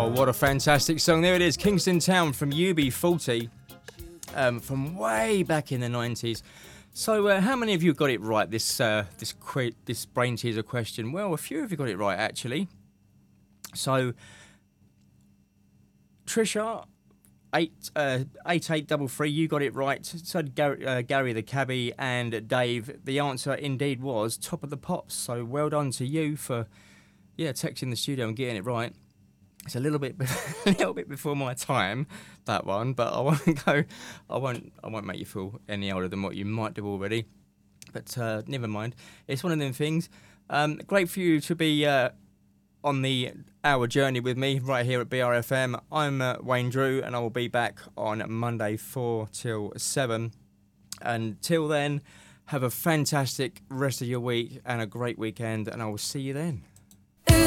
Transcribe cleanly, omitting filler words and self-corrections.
What a fantastic song. There it is, Kingston Town from UB40, from way back in the 90s. So how many of you got it right, this brain teaser question? Well, a few of you got it right, actually. So, Trisha, 8833, you got it right. So Gary the cabbie, and Dave, the answer indeed was Top of the Pops. So well done to you for texting the studio and getting it right. It's a little bit before my time, that one, but I won't make you feel any older than what you might do already. But never mind. It's one of them things. Great for you to be on the hour journey with me right here at BRFM. I'm Wayne Drew, and I will be back on Monday 4 till 7. Until then, have a fantastic rest of your week and a great weekend, and I will see you then.